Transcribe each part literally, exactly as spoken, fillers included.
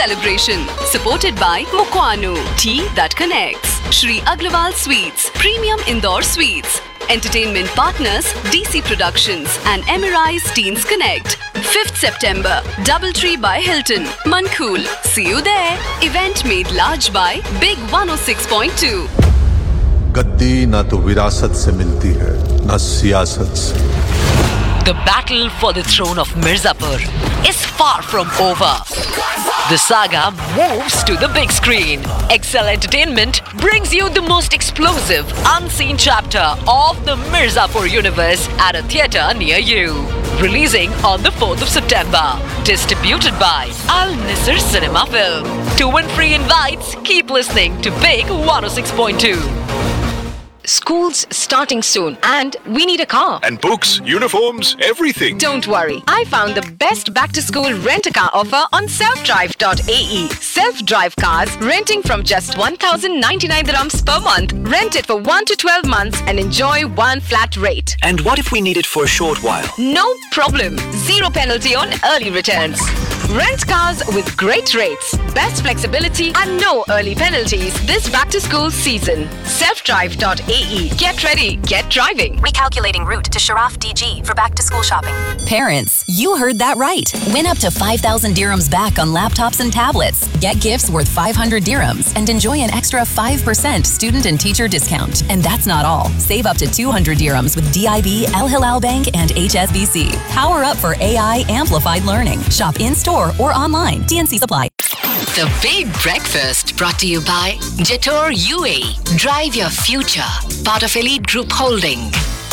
celebration. Supported by Mukwano, tea that connects. Shri Agrawal Sweets, Premium Indoor Sweets. Entertainment partners D C Productions and Emirise Teens Connect. fifth September, Doubletree by Hilton, Mankool. See you there. Event made large by Big one oh six point two. गद्दी ना तो विरासत से मिलती है, ना सियासत से. The battle for the throne of Mirzapur is far from over. The saga moves to the big screen. Excel Entertainment brings you the most explosive, unseen chapter of the Mirzapur universe at a theatre near you. Releasing on the fourth of September. Distributed by Al Nisr Cinema Film. To win free invites, keep listening to Big one oh six point two. School's starting soon and we need a car. And books, uniforms, everything. Don't worry. I found the best back-to-school rent-a-car offer on self drive dot a e. Self-drive cars renting from just one thousand ninety-nine dirhams per month. Rent it for one to twelve months and enjoy one flat rate. And what if we need it for a short while? No problem. Zero penalty on early returns. Rent cars with great rates, best flexibility and no early penalties this back-to-school season. self drive dot a e. Get ready, get driving. Recalculating route to Sharaf D G for back-to-school shopping. Parents, you heard that right. Win up to five thousand dirhams back on laptops and tablets. Get gifts worth five hundred dirhams and enjoy an extra five percent student and teacher discount. And that's not all. Save up to two hundred dirhams with D I B, Al Hilal Bank and H S B C. Power up for A I amplified learning. Shop in-store or online. T N C supply. The Big Breakfast brought to you by Jetor U A E. Drive your future. Part of Elite Group Holding.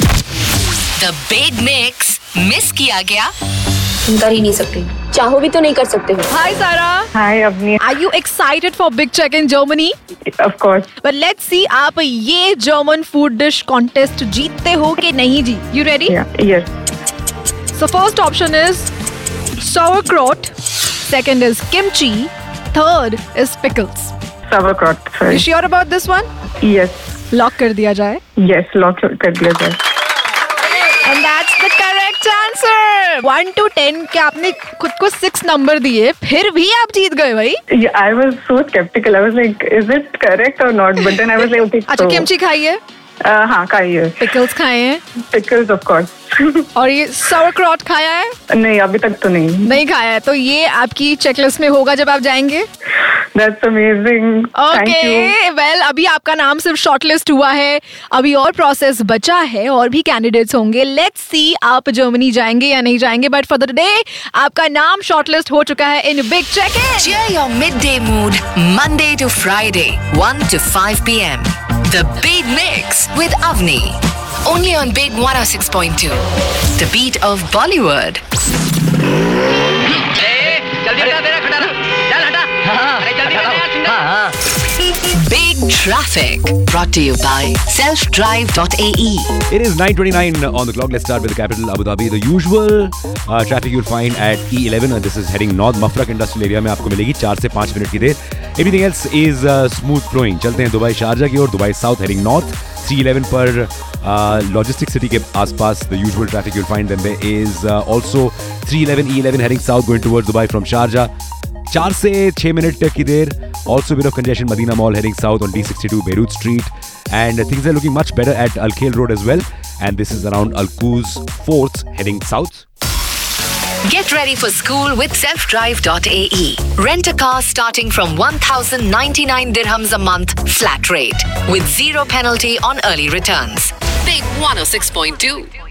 The Big Mix. Miss किया गया? कर ही नहीं सकते. चाहो भी तो नहीं कर सकते. Hi Sarah. Hi Avni. Are you excited for Big Check in Germany? Of course. But let's see आप ये German food dish contest जीतते हो कि नहीं जी? You ready? Yeah. Yes. So first option is sauerkraut. Second is kimchi. Third is pickles. Sauerkraut. Sorry. You sure about this one? Yes. Lock कर दिया जाए. Yes, lock कर दिया जाए. And that's the correct answer. One to ten के आपने खुद को six number दिए, फिर भी आप जीत गए भाई. Yeah, I was so skeptical. I was like, is it correct or not? But then I was like, okay. अच्छा kimchi खाई है? Uh, हाँ खाई है. Pickles खाए हैं? Pickles of course. और ये sauerkraut खाया है? नहीं, अभी तक तो नहीं. नहीं खाया है, तो ये आपकी चेकलिस्ट में होगा जब आप जाएंगे. That's amazing. Okay, Thank you. well अभी आपका नाम सिर्फ शॉर्टलिस्ट हुआ है, अभी और प्रोसेस बचा है और भी कैंडिडेट्स होंगे. लेट्स सी आप जर्मनी जाएंगे या नहीं जाएंगे, बट फॉर द डे आपका नाम शॉर्टलिस्ट हो चुका है in big check in. Cheer your midday mood Monday to Friday, one to five p m. The Big Mix with Avni. Only on Big one oh six point two. The beat of Bollywood. Big Traffic brought to you by self drive dot a e. It is nine twenty-nine on the clock. Let's start with the capital, Abu Dhabi. The usual uh, traffic you'll find at E eleven, and this is heading north. Mafraq Industrial Area में आपको मिलेगी चार से पाँच minute की देर. Everything else is uh, smooth flowing. चलते हैं Dubai Sharjah की ओर. Dubai south heading north. three eleven पर लॉजिस्टिक सिटी के आसपास the usual traffic you'll find. Then there is uh, also three eleven E eleven heading south going towards Dubai from Sharjah. चार से छह minute की देर. Also a bit of congestion Madina Mall heading south on D sixty-two Beirut Street. And things are looking much better at Al Khail Road as well. And this is around Al Quoz fourth heading south. Get ready for school with self drive dot a e. Rent a car starting from one thousand ninety-nine dirhams a month flat rate with zero penalty on early returns. Big one oh six point two.